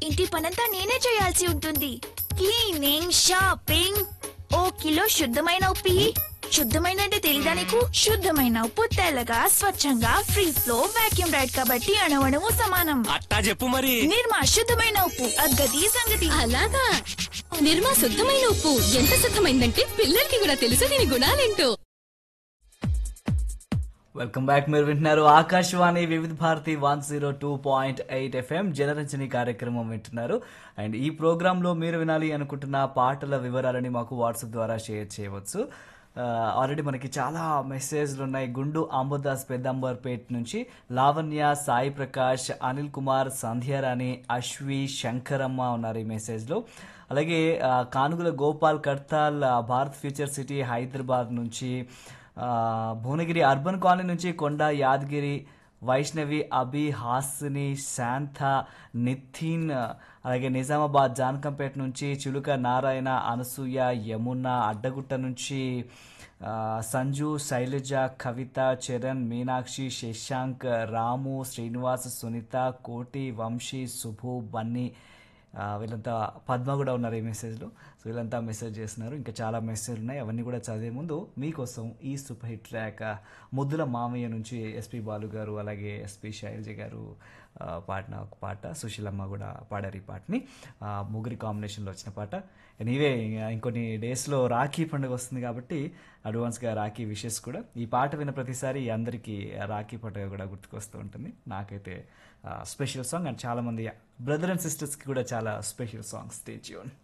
ఇంటి పనంతా నేనే చేయాల్సి ఉంటుంది. క్లీనింగ్, షాపింగ్, ఓ కిలో శుద్ధమైన ఉప్పు. శుద్ధమైన అంటే తెలీదా నీకు? శుద్ధమైన ఉప్పు తెల్లగా స్వచ్ఛంగా ఫ్రీ ఫ్లో వాక్యూమ్ రైడ్ కాబట్టి అణువణువు సమానం. అట్టా చెప్పు మరి. నిర్మా శుద్ధమైన ఉప్పు, అగ్గది సంగతి. అలాగా నిర్మా శుద్ధమైన ఉప్పు ఎంత శుద్ధమైందంటే పిల్లలకి కూడా తెలుసు దీని గుణాలేంటో. Welcome back. మీరు వింటున్నారు ఆకాశవాణి వివిధ భారతి 102.8 FM జనరంజని కార్యక్రమం వింటున్నారు. అండ్ ఈ ప్రోగ్రాంలో మీరు వినాలి అనుకుంటున్న పాటల వివరాలని మాకు వాట్సాప్ ద్వారా షేర్ చేయవచ్చు. ఆల్రెడీ మనకి చాలా మెసేజ్లు ఉన్నాయి. గుండు అంబుదాస్ పెద్దంబర్పేట్ నుంచి లావణ్య, సాయి ప్రకాష్, అనిల్ కుమార్, సంధ్యారాణి, అశ్వి, శంకరమ్మ ఉన్నారు ఈ మెసేజ్లో. అలాగే కానుగుల గోపాల్ కడ్తాల్, భారత్ ఫ్యూచర్ సిటీ హైదరాబాద్ నుంచి, భువనగిరి అర్బన్ కాలనీ నుంచి కొండ యాదగిరి, వైష్ణవి, అభి, హాసిని, శాంత, నితిన్, అలాగే నిజామాబాద్ జానకంపేట నుంచి చిలుక నారాయణ, అనసూయ, యమున, అడ్డగుట్ట నుంచి సంజు, శైలజ, కవిత, చరణ్, మీనాక్షి, శశాంక్, రాము, శ్రీనివాస్, సునీత, కోటి, వంశీ, శుభు, బన్నీ, వీళ్ళంతా పద్మ కూడా ఉన్నారు ఈ మెసేజ్లో. సో వీళ్ళంతా మెసేజ్ చేస్తున్నారు. ఇంకా చాలా మెసేజ్లు ఉన్నాయి. అవన్నీ కూడా చదివే ముందు మీకోసం ఈ సూపర్ హిట్ ట్రాక్ ముద్దుల మామయ్య నుంచి ఎస్పి బాలు గారు అలాగే ఎస్పి శైలజ గారు పాడిన ఒక పాట. సుశీలమ్మ కూడా పాడారు ఈ పాటని. ముగ్గురి కాంబినేషన్లో వచ్చిన పాట. ఎనీవే ఇంకొన్ని డేస్లో రాఖీ పండుగ వస్తుంది కాబట్టి అడ్వాన్స్గా రాఖీ విషెస్ కూడా. ఈ పాట విన్న ప్రతిసారి అందరికీ రాఖీ పండుగ కూడా గుర్తుకొస్తూ ఉంటుంది. నాకైతే స్పెషల్ సాంగ్. అండ్ చాలామంది బ్రదర్ అండ్ సిస్టర్స్కి కూడా చాలా స్పెషల్ సాంగ్స్. Stay tune.